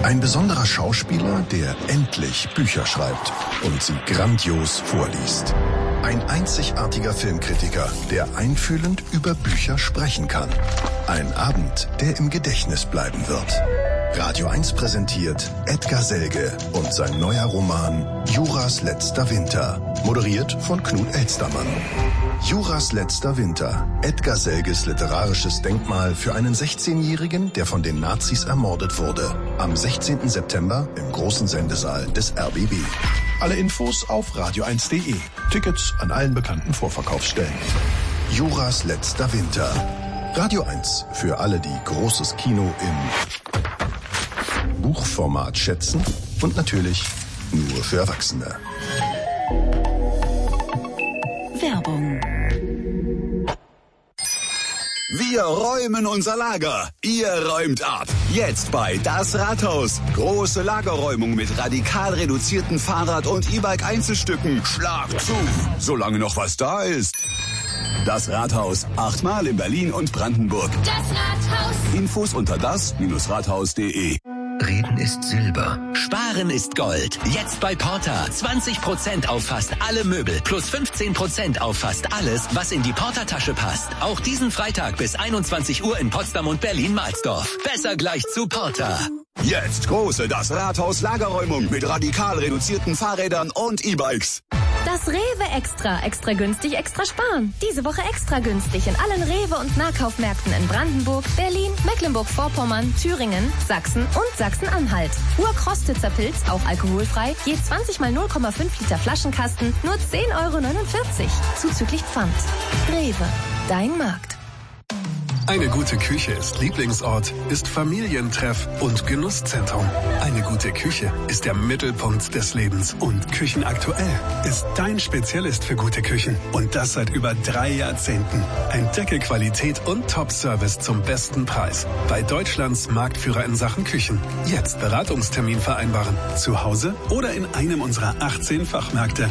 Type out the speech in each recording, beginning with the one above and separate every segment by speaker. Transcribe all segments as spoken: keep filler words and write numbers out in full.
Speaker 1: Ein besonderer Schauspieler, der endlich Bücher schreibt und sie grandios vorliest. Ein einzigartiger Filmkritiker, der einfühlend über Bücher sprechen kann. Ein Abend, der im Gedächtnis bleiben wird. Radio eins präsentiert Edgar Selge und sein neuer Roman Juras letzter Winter, moderiert von Knut Elstermann. Juras letzter Winter, Edgar Selges literarisches Denkmal für einen sechzehnjährigen, der von den Nazis ermordet wurde. Am sechzehnten September im großen Sendesaal des R B B. Alle Infos auf radio eins punkt de. Tickets an allen bekannten Vorverkaufsstellen. Juras letzter Winter. Radio eins für alle, die großes Kino im Buchformat schätzen und natürlich nur für Erwachsene.
Speaker 2: Werbung.
Speaker 3: Wir räumen unser Lager. Ihr räumt ab. Jetzt bei Das Rathaus. Große Lagerräumung mit radikal reduzierten Fahrrad- und E-Bike-Einzelstücken. Schlag zu, solange noch was da ist. Das Rathaus. Achtmal in Berlin und Brandenburg.
Speaker 2: Das Rathaus.
Speaker 3: Infos unter das Rathaus punkt de.
Speaker 4: Reden ist Silber.
Speaker 5: Sparen ist Gold. Jetzt bei Porter. zwanzig Prozent auf fast alle Möbel. Plus fünfzehn Prozent auf fast alles, was in die Porter-Tasche passt. Auch diesen Freitag bis einundzwanzig Uhr in Potsdam und Berlin-Mahlsdorf. Besser gleich zu Porter.
Speaker 3: Jetzt große Das Rathaus Lagerräumung mit radikal reduzierten Fahrrädern und E-Bikes.
Speaker 6: Das Rewe Extra. Extra günstig, extra sparen. Diese Woche extra günstig in allen Rewe- und Nahkaufmärkten in Brandenburg, Berlin, Mecklenburg-Vorpommern, Thüringen, Sachsen und Sachsen-Anhalt. Urkrostitzer Pilz, auch alkoholfrei, je zwanzig mal null Komma fünf Liter Flaschenkasten, nur zehn Euro neunundvierzig. Zuzüglich Pfand. Rewe, dein Markt.
Speaker 7: Eine gute Küche ist Lieblingsort, ist Familientreff und Genusszentrum. Eine gute Küche ist der Mittelpunkt des Lebens. Und Küchenaktuell ist dein Spezialist für gute Küchen. Und das seit über drei Jahrzehnten. Entdecke Qualität und Top-Service zum besten Preis. Bei Deutschlands Marktführer in Sachen Küchen. Jetzt Beratungstermin vereinbaren. Zu Hause oder in einem unserer achtzehn Fachmärkte.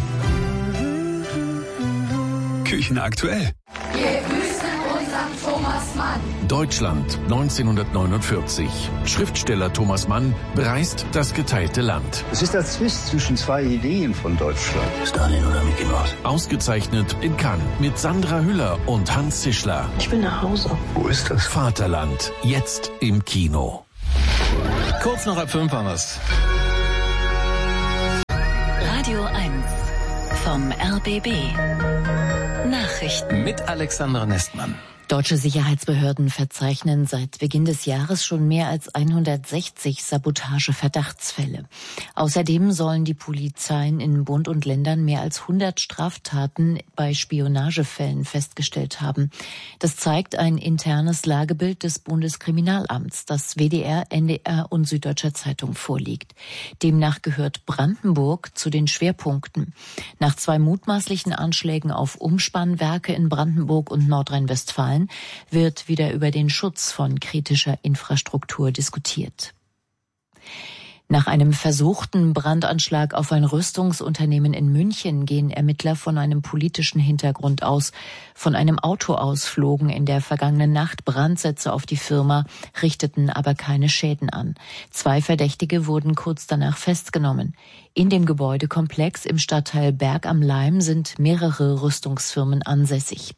Speaker 7: Küchenaktuell.
Speaker 2: Wir grüßen unseren Thomas Mann.
Speaker 8: Deutschland neunzehnhundertneunundvierzig. Schriftsteller Thomas Mann bereist das geteilte Land.
Speaker 9: Es ist der Zwist zwischen zwei Ideen von Deutschland.
Speaker 4: Stalin oder Mickey Mouse?
Speaker 8: Ausgezeichnet in Cannes mit Sandra Hüller und Hans Zischler.
Speaker 10: Ich will nach Hause.
Speaker 9: Wo ist das?
Speaker 8: Vaterland, jetzt im Kino.
Speaker 11: Kurz noch ab fünf haben wir's.
Speaker 2: Radio eins vom R B B. Nachrichten
Speaker 11: Mit Alexandra Nestmann.
Speaker 12: Deutsche Sicherheitsbehörden verzeichnen seit Beginn des Jahres schon mehr als hundertsechzig Sabotage-Verdachtsfälle. Außerdem sollen die Polizeien in Bund und Ländern mehr als hundert Straftaten bei Spionagefällen festgestellt haben. Das zeigt ein internes Lagebild des Bundeskriminalamts, das W D R, N D R und Süddeutscher Zeitung vorliegt. Demnach gehört Brandenburg zu den Schwerpunkten. Nach zwei mutmaßlichen Anschlägen auf Umspannwerke in Brandenburg und Nordrhein-Westfalen wird wieder über den Schutz von kritischer Infrastruktur diskutiert. Nach einem versuchten Brandanschlag auf ein Rüstungsunternehmen in München gehen Ermittler von einem politischen Hintergrund aus. Von einem Auto aus flogen in der vergangenen Nacht Brandsätze auf die Firma, richteten aber keine Schäden an. Zwei Verdächtige wurden kurz danach festgenommen. In dem Gebäudekomplex im Stadtteil Berg am Laim sind mehrere Rüstungsfirmen ansässig.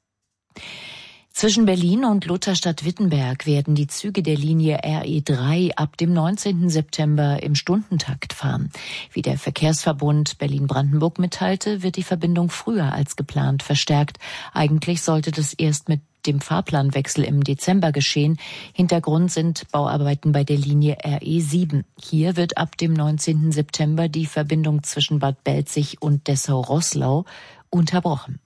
Speaker 12: Zwischen Berlin und Lutherstadt-Wittenberg werden die Züge der Linie R E drei ab dem neunzehnten September im Stundentakt fahren. Wie der Verkehrsverbund Berlin-Brandenburg mitteilte, wird die Verbindung früher als geplant verstärkt. Eigentlich sollte das erst mit dem Fahrplanwechsel im Dezember geschehen. Hintergrund sind Bauarbeiten bei der Linie R E sieben. Hier wird ab dem neunzehnten September die Verbindung zwischen Bad Belzig und Dessau-Roßlau unterbrochen.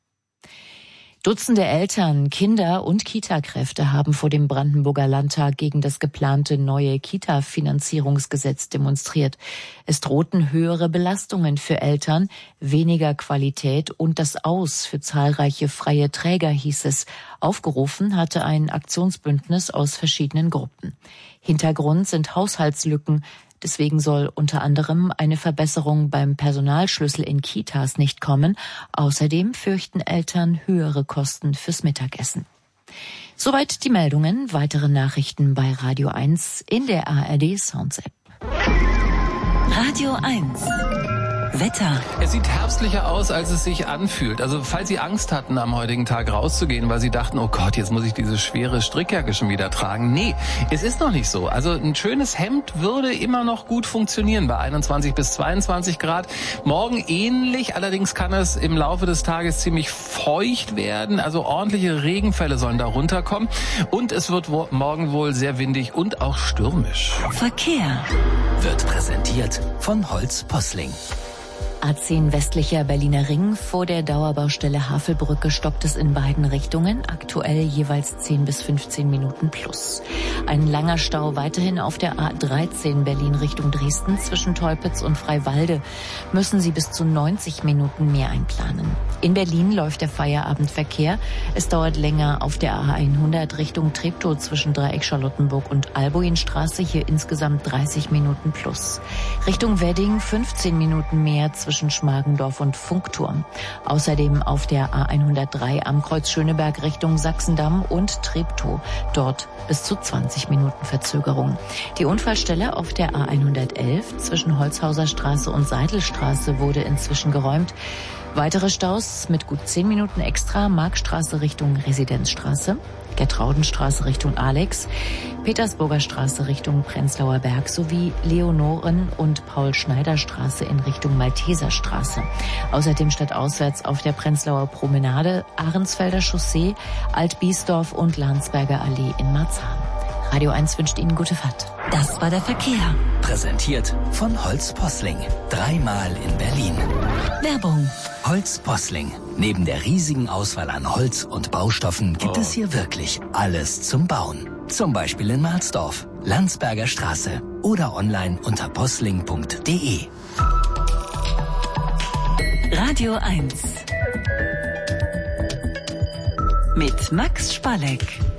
Speaker 12: Dutzende Eltern, Kinder und Kitakräfte haben vor dem Brandenburger Landtag gegen das geplante neue Kita-Finanzierungsgesetz demonstriert. Es drohten höhere Belastungen für Eltern, weniger Qualität und das Aus für zahlreiche freie Träger, hieß es. Aufgerufen hatte ein Aktionsbündnis aus verschiedenen Gruppen. Hintergrund sind Haushaltslücken. Deswegen soll unter anderem eine Verbesserung beim Personalschlüssel in Kitas nicht kommen. Außerdem fürchten Eltern höhere Kosten fürs Mittagessen. Soweit die Meldungen. Weitere Nachrichten bei Radio eins in der A R D Sounds App.
Speaker 2: Radio eins. Wetter.
Speaker 11: Es sieht herbstlicher aus, als es sich anfühlt. Also falls Sie Angst hatten, am heutigen Tag rauszugehen, weil Sie dachten, oh Gott, jetzt muss ich diese schwere Strickjacke schon wieder tragen. Nee, es ist noch nicht so. Also ein schönes Hemd würde immer noch gut funktionieren bei einundzwanzig bis zweiundzwanzig Grad. Morgen ähnlich, allerdings kann es im Laufe des Tages ziemlich feucht werden. Also ordentliche Regenfälle sollen da runterkommen. Und es wird wo- morgen wohl sehr windig und auch stürmisch.
Speaker 2: Verkehr.
Speaker 5: Wird präsentiert von Holz Posling.
Speaker 12: A zehn westlicher Berliner Ring. Vor der Dauerbaustelle Havelbrücke stockt es in beiden Richtungen. Aktuell jeweils zehn bis fünfzehn Minuten plus. Ein langer Stau weiterhin auf der A dreizehn Berlin Richtung Dresden. Zwischen Teupitz und Freiwalde müssen Sie bis zu neunzig Minuten mehr einplanen. In Berlin läuft der Feierabendverkehr. Es dauert länger auf der A hundert Richtung Treptow zwischen Dreieck Charlottenburg und Albuinstraße. Hier insgesamt dreißig Minuten plus. Richtung Wedding fünfzehn Minuten mehr zwischen Schmargendorf und Funkturm. Außerdem auf der A hundertdrei am Kreuz Schöneberg Richtung Sachsendamm und Treptow. Dort bis zu zwanzig Minuten Verzögerung. Die Unfallstelle auf der A hundertelf zwischen Holzhauser Straße und Seidelstraße wurde inzwischen geräumt. Weitere Staus mit gut zehn Minuten extra: Markstraße Richtung Residenzstraße, Gertraudenstraße Richtung Alex, Petersburger Straße Richtung Prenzlauer Berg sowie Leonoren- und Paul-Schneider-Straße in Richtung Malteserstraße. Außerdem stadtauswärts auf der Prenzlauer Promenade, Ahrensfelder Chaussee, Alt-Biesdorf und Landsberger Allee in Marzahn. Radio eins wünscht Ihnen gute Fahrt.
Speaker 2: Das war der Verkehr.
Speaker 5: Präsentiert von Holz Posling. Dreimal in Berlin.
Speaker 2: Werbung.
Speaker 5: Holz Posling. Neben der riesigen Auswahl an Holz und Baustoffen gibt
Speaker 11: Oh.
Speaker 5: es hier wirklich alles zum Bauen. Zum Beispiel in Marsdorf, Landsberger Straße oder online unter posling punkt de.
Speaker 2: Radio eins. Mit Max Spalleck.